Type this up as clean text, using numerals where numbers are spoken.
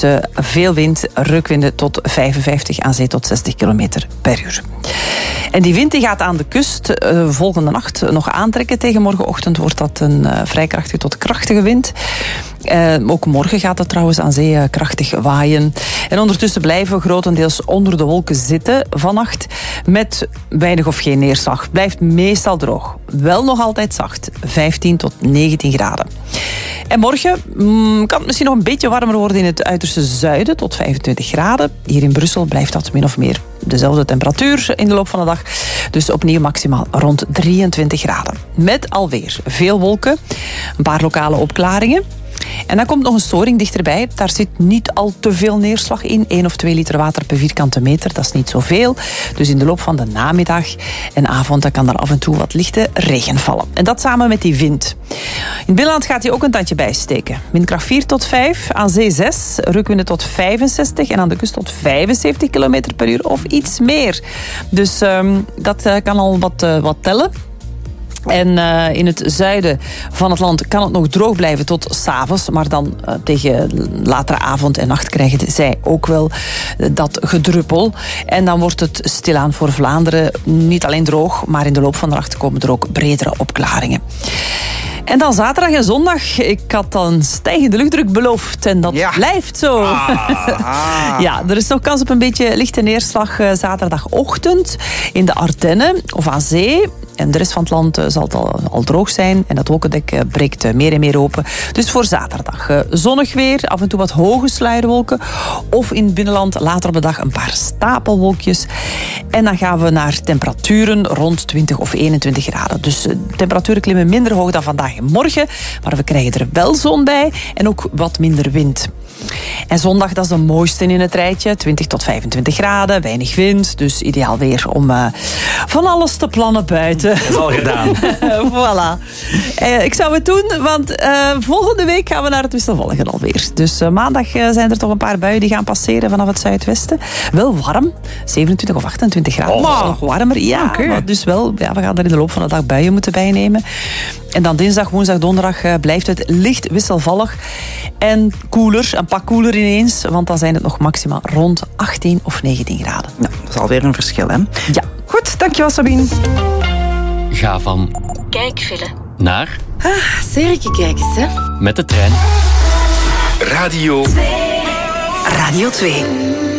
Dus veel wind, reukwinden tot 55, aan zee tot 60 kilometer per uur. En die wind die gaat aan de kust volgende nacht nog aantrekken. Tegen morgenochtend wordt dat een vrij krachtige tot krachtige wind. Ook morgen gaat het trouwens aan zee krachtig waaien. En ondertussen blijven we grotendeels onder de wolken zitten vannacht met weinig of geen neerslag. Blijft meestal droog. Wel nog altijd zacht. 15 tot 19 graden. En morgen kan het misschien nog een beetje warmer worden in het uiterste zuiden, tot 25 graden. Hier in Brussel blijft dat min of meer dezelfde temperatuur in de loop van de dag. Dus opnieuw maximaal rond 23 graden. Met alweer veel wolken, een paar lokale opklaringen. En dan komt nog een storing dichterbij. Daar zit niet al te veel neerslag in. 1 of 2 liter water per vierkante meter, dat is niet zoveel. Dus in de loop van de namiddag en avond dan kan er af en toe wat lichte regen vallen. En dat samen met die wind. In het binnenland gaat hij ook een tandje bijsteken. Windkracht 4 tot 5, aan zee 6, reukwinden tot 65 en aan de kust tot 75 km per uur of iets meer. Dus dat kan al wat tellen. En in het zuiden van het land kan het nog droog blijven tot 's avonds. Maar dan tegen latere avond en nacht krijgen zij ook wel dat gedruppel. En dan wordt het stilaan voor Vlaanderen niet alleen droog, maar in de loop van de nacht komen er ook bredere opklaringen. En dan zaterdag en zondag. Ik had dan een stijgende luchtdruk beloofd. En dat blijft zo. Ja, er is nog kans op een beetje lichte neerslag zaterdagochtend in de Ardennen of aan zee. En de rest van het land zal het al droog zijn. En dat wolkendek breekt meer en meer open. Dus voor zaterdag zonnig weer. Af en toe wat hoge sluierwolken. Of in het binnenland later op de dag een paar stapelwolkjes. En dan gaan we naar temperaturen rond 20 of 21 graden. Dus temperaturen klimmen minder hoog dan vandaag en morgen. Maar we krijgen er wel zon bij. En ook wat minder wind. En zondag, dat is de mooiste in het rijtje. 20 tot 25 graden, weinig wind. Dus ideaal weer om van alles te plannen buiten. Dat is al gedaan. Voilà. Ik zou het doen, want volgende week gaan we naar het wisselvallige alweer. Dus maandag zijn er toch een paar buien die gaan passeren vanaf het zuidwesten. Wel warm, 27 of 28 graden. Oh. Dus nog warmer, ja. Okay. Maar dus wel, we gaan er in de loop van de dag buien moeten bijnemen. En dan dinsdag, woensdag, donderdag blijft het licht wisselvallig. En koeler, een pak koeler ineens. Want dan zijn het nog maximaal rond 18 of 19 graden. Nou, dat is alweer een verschil, hè? Ja. Goed, dankjewel Sabine. Ga van kijkfile naar serietje kijken, hè? met de trein. Radio 2.